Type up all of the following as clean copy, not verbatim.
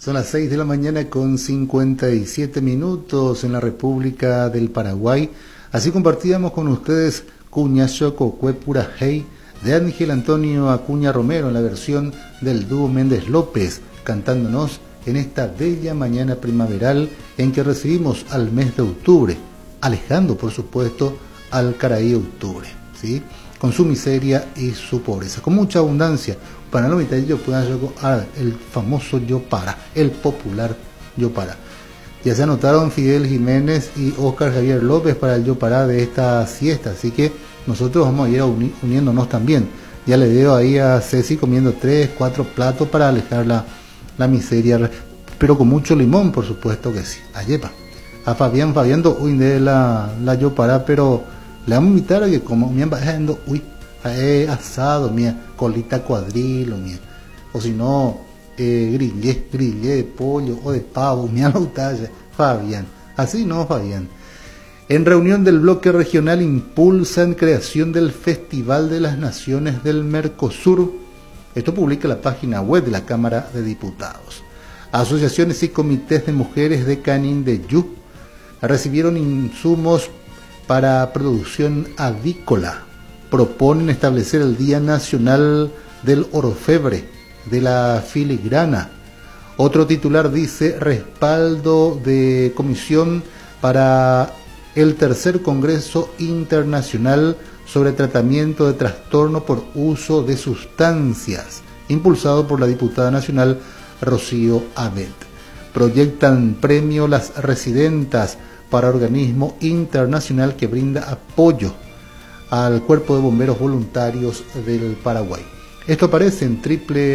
Son las 6 de la mañana con 57 minutos en la República del Paraguay. Así compartíamos con ustedes Cuña Choco Cuepura Hey de Ángel Antonio Acuña Romero en la versión del dúo Méndez López, cantándonos en esta bella mañana primaveral en que recibimos al mes de octubre, alejando por supuesto al Caraí octubre, ¿sí? Con su miseria y su pobreza, con mucha abundancia. Para no evitar yo pueda el famoso Yo Para, el popular Yo Para. Ya se anotaron Fidel Jiménez y Óscar Javier López para el Yo Para de esta siesta, así que nosotros vamos a ir uniéndonos también. Ya le veo ahí a Ceci comiendo 3, 4 platos para alejar la miseria, pero con mucho limón, por supuesto que sí. Ayepa. A Fabián hoy de la Yo Para, pero le vamos a invitar a que como me bajando, asado, mía, colita cuadrilo, mía, o si no, grillé de pollo o de pavo, mía, la utalla, Fabián, así no, Fabián. En reunión del bloque regional impulsan creación del Festival de las Naciones del Mercosur. Esto publica la página web de la Cámara de Diputados. Asociaciones y comités de mujeres de Canindeyú recibieron insumos para producción avícola. Proponen establecer el Día Nacional del Orfebre, de la Filigrana. Otro titular dice respaldo de comisión para el tercer Congreso Internacional sobre Tratamiento de Trastorno por Uso de Sustancias, impulsado por la diputada nacional Rocío Abet. Proyectan premio Las Residentas para organismo internacional que brinda apoyo al Cuerpo de Bomberos Voluntarios del Paraguay. Esto aparece en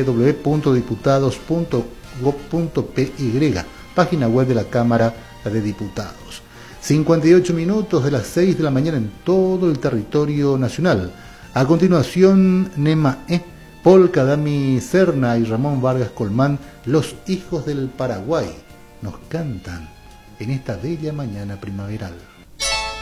www.diputados.gov.py, página web de la Cámara de Diputados. 58 minutos de las 6 de la mañana en todo el territorio nacional. A continuación, Nema Polka Dami Serna y Ramón Vargas Colmán, los hijos del Paraguay, nos cantan en esta bella mañana primaveral.